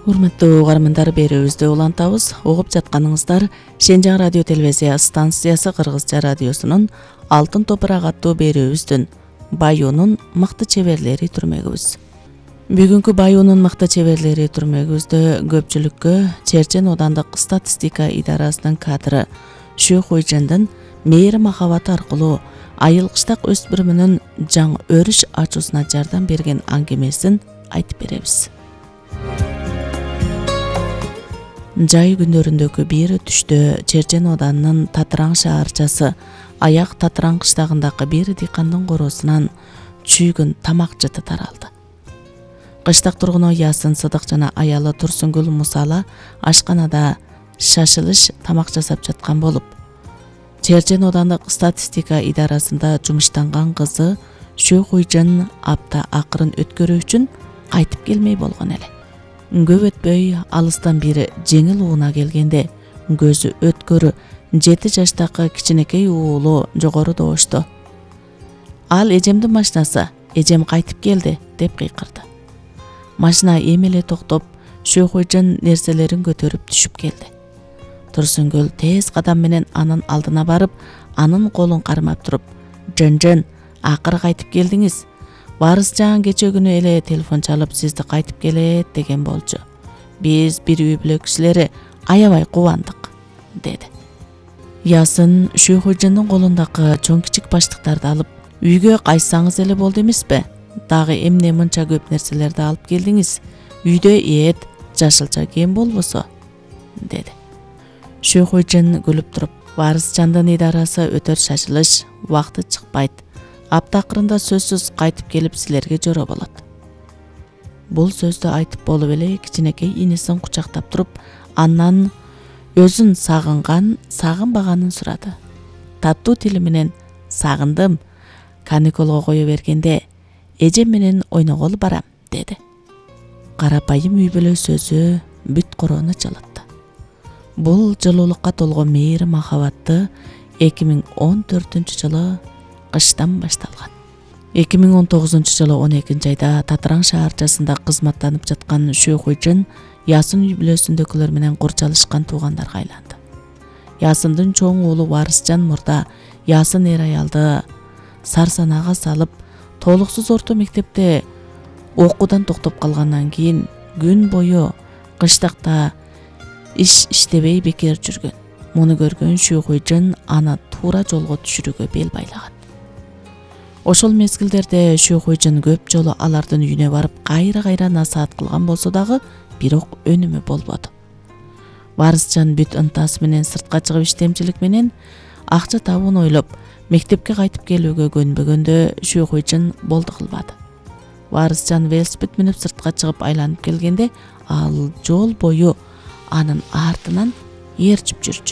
Урматтуу угармандар, берүүбүздү улантабыз. Угуп жатканыңыздар Шенжаң радио телевизия станциясы Кыргызча радиосунун Алтын топурак аттуу берүүбүздүн Баюунун мыкты чеберлери түрмөгүбүз. Бүгүнкү Баюунун мыкты чеберлери түрмөгүбүздө көпчүлүккө Черчен оодандык статистика идарасынын кадры Шүйхуйжандын мээри махабаты аркылуу айыл-кыштак өспүрүмүнүн жаң өрүш ачуусуна жардам берген аңгемесин айтып беребиз. Жай күндөрүндөгү бир түштө Черчен ооданынын Татыраң шаарчасы Аяк Татыраң кыштагындагы бир дыйкандын короосунан чүйгүн тамак жыты таралды. Кыштак тургуну Ясын Сыдык жана аялы Турсунгүл Мусала ашканада шашылыш тамак жасап жаткан болуп, Черчен оодандык статистика идарасында жумуштанган кызы Шүйхуйжан апта акырын өткөрүү үчүн кайтып келмей болгон эле. Көп өтпөй алыстан бири жеңил ууна келгенде көзү өткөрү 7 жаштагы кичинекей уулу жогору добушту. Ал эжемдин машинасы, эжем кайтып келди деп кыйкырды. Машина эмеле токтоп, Шүйхуйжан нерселерин көтөрүп түшүп келди. Турсунгүл тез кадам менен анын алдына барып, анын колун кармап туруп, "Жан, акыры кайтып келдиңиз. Варысжан кече күнү эле телефон чалып сизди кайтып келет деген болчу. Биз бир үй бүлө кишилери аябай кубандык", деди. Ясын Шүйхуйжандын колундагы чоң кичик баштыктарды алып, "Үйгө кайтсаңыз эле болду эмеспи? Дагы эмне мынча көп нерселерди алып келдиңиз? Үйдө эт, жашылча кем болбосо", деди. Шүйхуйжан күлүп туруп, "Варысжандын идарасы өтөр шашылыш, убакыты чыкпайт. Апта акырында сөзсүз кайтып келип силерге жоро болот." Бул сөздү айтып болуп эле кичинекей инисин кучактап туруп, андан өзүн сагынбаганын сурады. Таттуу тили менен "Сагындым. Каникулга кое бергенде эжем менен ойноголу барам", деди. Карапайым үй бүлө сөзү бүт короону жылытты. Бул жылуулукка толгон мээри махабатты 2014-жылы кыштан башталган. 2019-жылы 12-айда Татыраң шаарчасында кызматтанып жаткан Шүйхуйжан Ясын үй бүлөсүндөгүлөр менен курчалышкан туугандарга айланды. Ясындын чоң уулу Варысжан мурда Ясын эр аялды сарсанага салып, толуксуз орто мектепте окуудан токтоп калгандан кийин күн бою кыштакта иш иштебей бекер жүргөн. Муну көргөн Шүйхуйжан аны туура жолго түшүрүүгө бел байлаган. Ошол мезгилдерде Шүйхуйжан көп жолу алардын үйүнө барып кайра насаат кылган болсо дагы, бирок өнүмү болбоду. Варысжан бүт ынтасы менен сыртка чыгып иштемчилик менен акча табууну ойлоп, мектепке кайтып келүүгө көнбөгөндө Шүйхуйжан болду кылбады. Варысжан велосипед менеп сыртка чыгып айланып келгенде, ал жол бою анын артынан ээрчип жүрчү.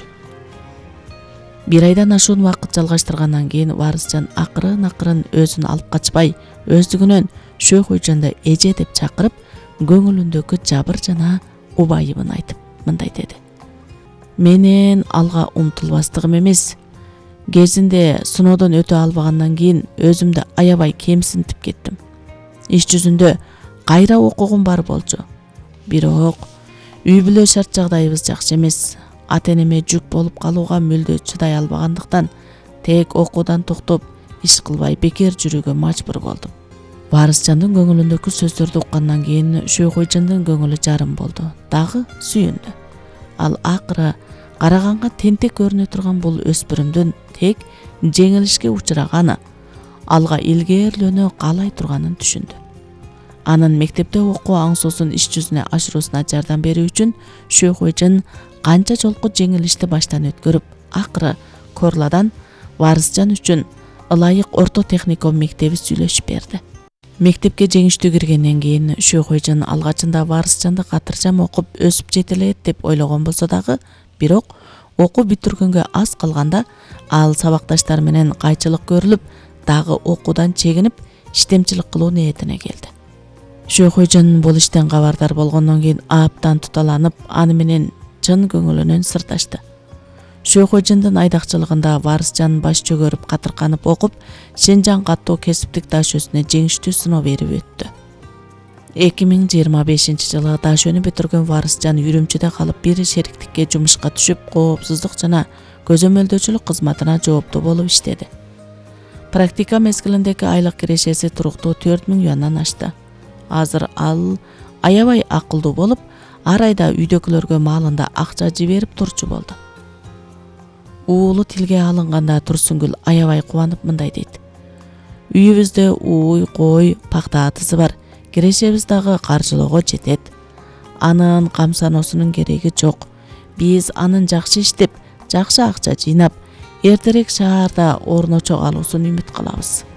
Бир айдан ашуун убакыт жалгаштыргандан кийин Варысжан акырын өзүн алып качпай, өздүгүнөн Шүйхуйжанды эже деп чакырып, көңүлүндөгү жабыр жана убайыбын айтып мындай деди: "Менен алга умтулбастыгым эмес. Кезинде сыноодон өтө албагандан кийин өзүмдү аябай кемсинтип кеттим. Иш жүзүндө кайра окугум бар болчу. Бирок үй бүлө шарт жагдайыбыз жакшы эмес. Ата-энеме жүк болуп калууга мүлдө чыдай албагандыктан тек окуудан токтоп, иш кылбай бекер жүрүүгө мажбур болдум." Варысжандын көңүлүндөгү сөздөрдү уккандан кийин Шүйхуйжандын көңүлү жарым болду, дагы сүйүндү. Ал акыры караганга тентек көрүнө турган бул өспүрүмдүн тек жеңилишке учураганы, алга илгээрлөнө каалай турганын түшүндү. Анын мектепте окуу аңсоосун иш жүзүнө ашыруусуна жардам берүү үчүн Шүйхуйжан канча жолку жеңилишти баштан өткөрүп, акыры Корладан Варысжан үчүн ылайык орто техникум мектеби сүйлөшүп берди. Мектепке жеңиштүү киргенден кийин Шүйхуйжан алгачында Варысжанды катыржам окуп өсүп жетелет деп ойлогон болсо дагы, бирок окуу бүтүргөнгө аз калганда ал сабакташтары менен кайчылык көрүлүп, дагы окуудан чегинип, иштемчилик кылуу ниетине келди. Шүйхуйжан бул иштен кабардар болгондон кийин абдан туталанып, аны менен чын көңүлүнөн сырдашты. Шүйхуйжандын айдакчылыгында Варысжан баш чөгөрүп катырканып окуп, Шенжаң каттоо кесиптик даш өзүнө жеңиштүү сыноо берип өттү. 2025-жылы дашөнү бүтүргөн Варысжан Үрүмчүдө калып бир шериктикке жумушка түшүп, коопсуздук жана көзөмөлдөөчүлүк кызматына жооптуу болуп иштеди. Практика мезгилиндеги айлык кирешеси туруктуу 4000 юандан ашты. Азыр ал аябай акылдуу болуп, ар айда үйдөгүлөргө маалында акча жиберип турчу болду. Уулу тилге алынганда Турсунгүл аябай кубанып мындай дейт: "Үйүбүздө ууй, кой, пакта атысы бар. Кирешебиз дагы каржылоого жетет. Анын камсаноосунун кереги жок. Биз анын жакшы иштеп, жакшы акча жыйнап, эртерээк шаарда орночо калуусун үмүт кылабыз".